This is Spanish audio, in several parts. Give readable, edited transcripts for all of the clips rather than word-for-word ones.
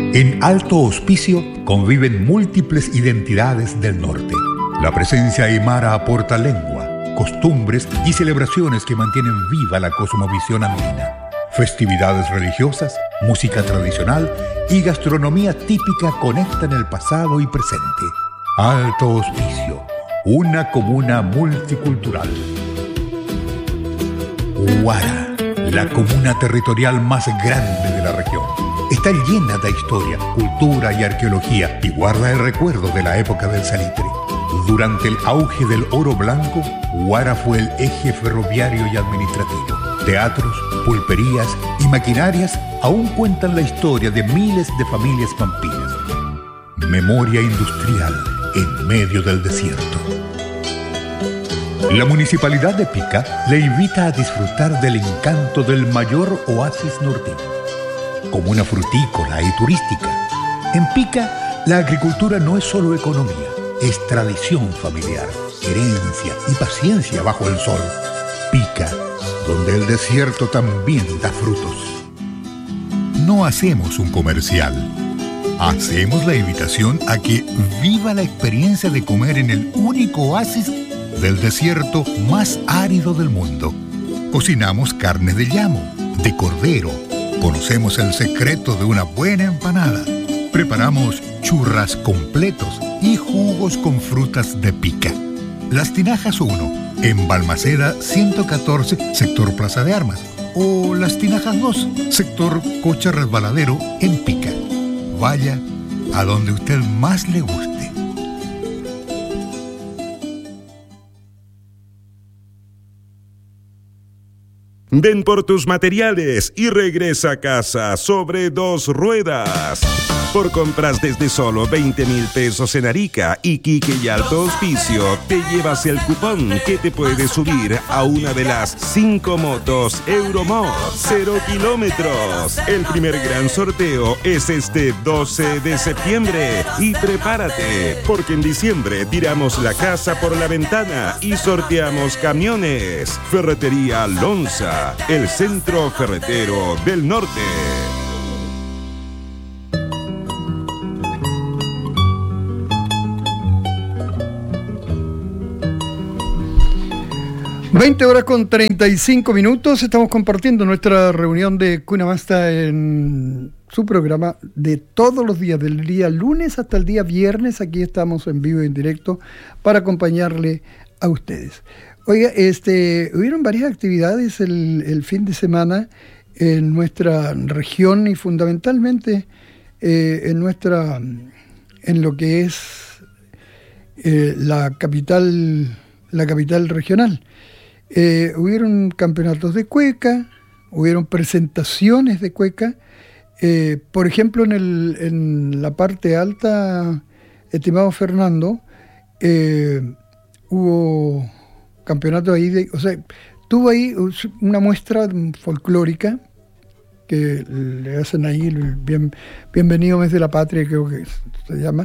En Alto Hospicio conviven múltiples identidades del norte. La presencia aymara aporta lengua, costumbres y celebraciones que mantienen viva la cosmovisión andina. Festividades religiosas, música tradicional y gastronomía típica conectan el pasado y presente. Alto Hospicio, una comuna multicultural. Huara, la comuna territorial más grande de la región. Está llena de historia, cultura y arqueología y guarda el recuerdo de la época del salitre. Durante el auge del oro blanco, Huara fue el eje ferroviario y administrativo. Teatros, pulperías y maquinarias aún cuentan la historia de miles de familias pampinas. Memoria industrial en medio del desierto. La Municipalidad de Pica le invita a disfrutar del encanto del mayor oasis norteño. Comuna frutícola y turística. En Pica, la agricultura no es solo economía, es tradición familiar, herencia y paciencia bajo el sol. Pica, donde el desierto también da frutos. No hacemos un comercial. Hacemos la invitación a que viva la experiencia de comer en el único oasis del desierto más árido del mundo. Cocinamos carne de llamo, de cordero. Conocemos el secreto de una buena empanada. Preparamos churras completos y jugos con frutas de Pica. Las Tinajas 1, en Balmaceda 114, sector Plaza de Armas. O Las Tinajas 2, sector Cocha Resbaladero, en Pica. Vaya a donde usted más le guste. Ven por tus materiales y regresa a casa sobre 2 ruedas. Por compras desde solo 20,000 pesos en Arica, Iquique y Alto Hospicio, te llevas el cupón que te puede subir a una de las 5 motos Euromod 0 kilómetros. El primer gran sorteo es este 12 de septiembre. Y prepárate, porque en diciembre tiramos la casa por la ventana y sorteamos camiones. Ferretería Lonza, el centro ferretero del norte. 20:35. Estamos compartiendo nuestra reunión de Cuna Masta en su programa de todos los días, del día lunes hasta el día viernes. Aquí estamos en vivo y en directo para acompañarle a ustedes. Oiga, hubieron varias actividades el fin de semana en nuestra región y fundamentalmente en lo que es la capital regional. Hubieron campeonatos de cueca, hubieron presentaciones de cueca. Por ejemplo, en la parte alta, estimado Fernando, hubo campeonato ahí, tuvo ahí una muestra folclórica que le hacen ahí el Bienvenido Mes de la Patria, creo que se llama,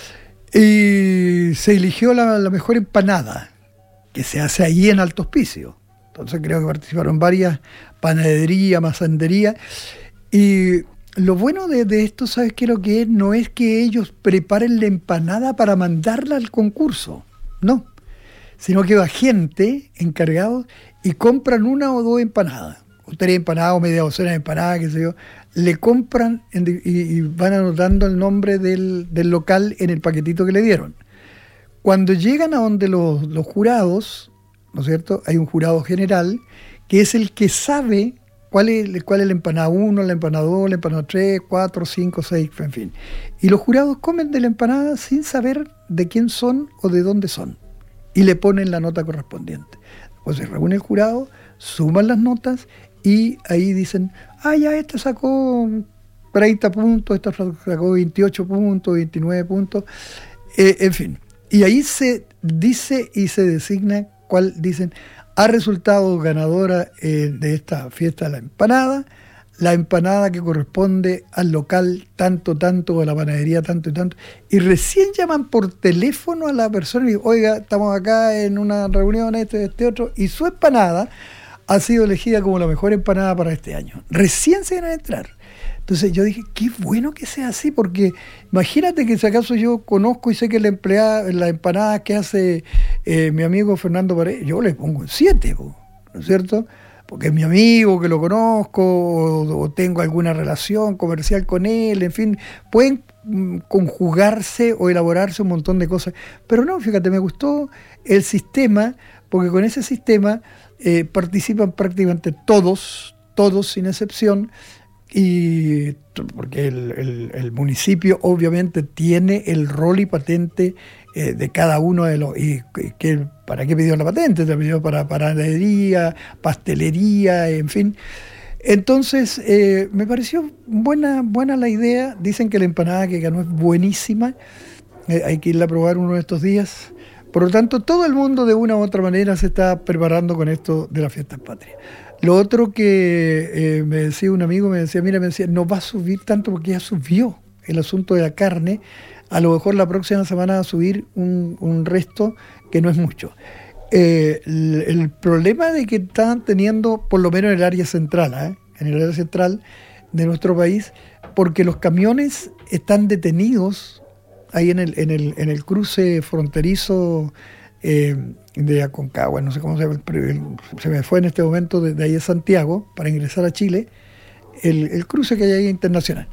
y se eligió la mejor empanada que se hace ahí en Alto Hospicio. Entonces creo que participaron varias panaderías, masanderías, y lo bueno de esto, ¿sabes qué? Lo que es, no es que ellos preparen la empanada para mandarla al concurso, no, sino que va gente encargados y compran 1 o 2 empanadas, o 3 empanadas, o media docena de empanadas, qué sé yo, le compran y van anotando el nombre del local en el paquetito que le dieron. Cuando llegan a donde los jurados, ¿no es cierto? Hay un jurado general que es el que sabe cuál es la empanada 1, la empanada 2, la empanada 3, 4, 5, 6, en fin. Y los jurados comen de la empanada sin saber de quién son o de dónde son. Y le ponen la nota correspondiente. Pues se reúne el jurado, suman las notas y ahí dicen, ya esta sacó 30 puntos, esta sacó 28 puntos, 29 puntos, en fin. Y ahí se dice y se designa cuál, dicen, ha resultado ganadora de esta fiesta la empanada que corresponde al local tanto, o a la panadería tanto y tanto. Y recién llaman por teléfono a la persona y dicen, oiga, estamos acá en una reunión, este otro, y su empanada ha sido elegida como la mejor empanada para este año. Recién se van a entrar. Entonces yo dije, qué bueno que sea así, porque imagínate que si acaso yo conozco y sé que la empanada que hace mi amigo Fernando Paredes, yo le pongo un 7, ¿no es cierto? Porque es mi amigo, que lo conozco, o tengo alguna relación comercial con él, en fin, pueden conjugarse o elaborarse un montón de cosas. Pero no, fíjate, me gustó el sistema, porque con ese sistema participan prácticamente todos sin excepción, y porque el municipio obviamente tiene el rol y patente de cada uno de los... ¿Para qué pidió la patente? Se pidió para panadería, pastelería, en fin. Entonces, me pareció buena la idea. Dicen que la empanada que ganó es buenísima. Hay que irla a probar uno de estos días. Por lo tanto, todo el mundo de una u otra manera se está preparando con esto de las fiestas patrias. Lo otro que me decía un amigo, me decía, no va a subir tanto porque ya subió el asunto de la carne. A lo mejor la próxima semana va a subir un resto que no es mucho. El problema de que están teniendo, por lo menos en el área central, en el área central de nuestro país, porque los camiones están detenidos ahí en el cruce fronterizo de Aconcagua, no sé cómo se llama, se me fue en este momento de ahí a Santiago para ingresar a Chile, el cruce que hay ahí internacional,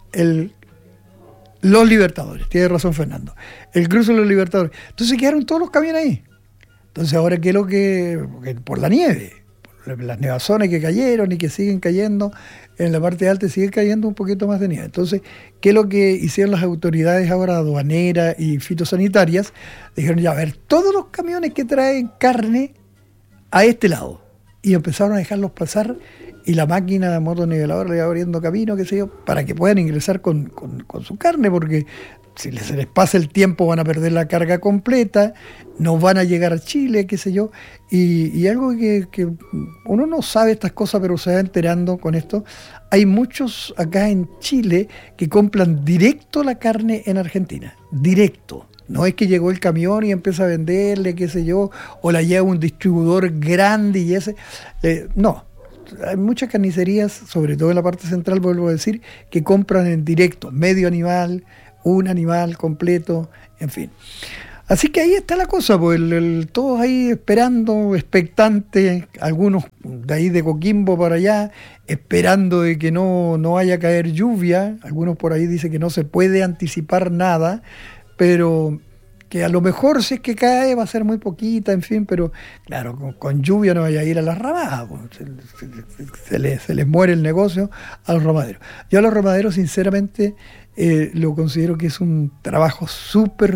los Libertadores, tiene razón Fernando, el cruce de los Libertadores. Entonces quedaron todos los camiones ahí. Entonces ahora qué es lo que, por la nieve, por las nevazones que cayeron y que siguen cayendo, en la parte alta sigue cayendo un poquito más de nieve. Entonces, ¿qué es lo que hicieron las autoridades ahora aduaneras y fitosanitarias? Dijeron, ya, a ver, todos los camiones que traen carne a este lado. Y empezaron a dejarlos pasar, y la máquina de motonivelador le va abriendo camino, qué sé yo, para que puedan ingresar con su carne, porque si se les pasa el tiempo van a perder la carga completa, no van a llegar a Chile, qué sé yo, y algo que uno no sabe estas cosas, pero se va enterando con esto. Hay muchos acá en Chile que compran directo la carne en Argentina, directo. No es que llegó el camión y empieza a venderle, qué sé yo, o la lleva un distribuidor grande y ese... no. Hay muchas carnicerías, sobre todo en la parte central, vuelvo a decir, que compran en directo, medio animal, un animal completo, en fin. Así que ahí está la cosa, pues todos ahí esperando, expectantes, algunos de ahí de Coquimbo para allá, esperando de que no vaya a caer lluvia. Algunos por ahí dicen que no se puede anticipar nada, pero que a lo mejor si es que cae va a ser muy poquita, en fin, pero claro, con lluvia no vaya a ir a las ramadas, pues, se les muere el negocio a los ramaderos. Yo a los ramaderos sinceramente lo considero que es un trabajo súper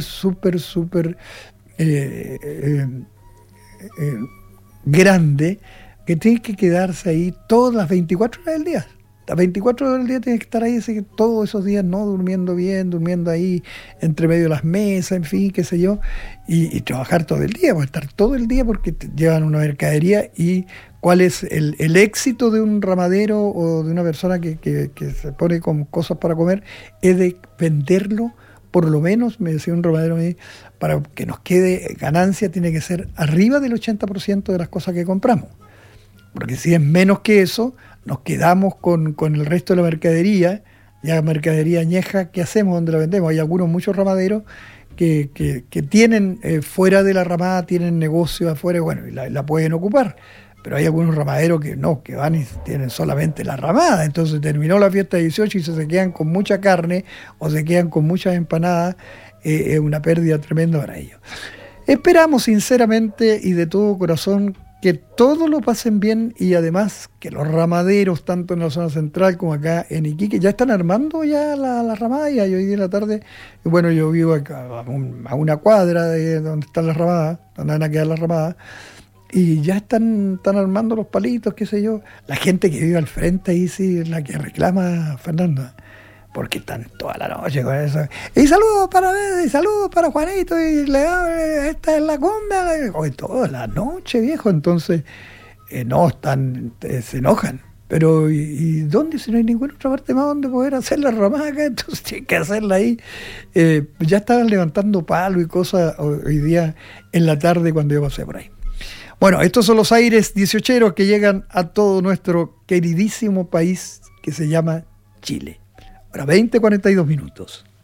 grande, que tiene que quedarse ahí todas las 24 horas del día. Las 24 horas del día tiene que estar ahí, así que todos esos días no durmiendo bien, durmiendo ahí entre medio de las mesas, en fin, qué sé yo, y trabajar todo el día, pues estar todo el día porque te llevan una mercadería. Y cuál es el éxito de un ramadero o de una persona que se pone con cosas para comer, es de venderlo, por lo menos, me decía un ramadero, para que nos quede ganancia tiene que ser arriba del 80% de las cosas que compramos. Porque si es menos que eso, nos quedamos con el resto de la mercadería, ya mercadería añeja, ¿qué hacemos? ¿Dónde la vendemos? Hay muchos ramaderos que tienen fuera de la ramada, tienen negocios afuera, bueno, y la pueden ocupar. Pero hay algunos ramaderos que no, que van y tienen solamente la ramada. Entonces terminó la fiesta de 18 y se quedan con mucha carne o se quedan con muchas empanadas. Es una pérdida tremenda para ellos. Esperamos sinceramente y de todo corazón que todos lo pasen bien, y además que los ramaderos, tanto en la zona central como acá en Iquique, ya están armando ya la ramada. Y hoy día en la tarde, bueno, yo vivo acá, a una cuadra de donde están las ramadas, donde van a quedar las ramadas, y ya están armando los palitos, qué sé yo. La gente que vive al frente ahí sí es la que reclama, Fernando, porque están toda la noche con eso. Y saludos para Juanito, y esta es la cumbia. Hoy toda la noche, viejo. Entonces, no, se enojan. Pero, ¿y dónde? Si no hay ninguna otra parte más donde poder hacer la ramada acá, entonces tienen que hacerla ahí. Ya estaban levantando palo y cosas hoy día en la tarde cuando yo pasé por ahí. Bueno, estos son los aires 18eros que llegan a todo nuestro queridísimo país que se llama Chile. Ahora 20:42.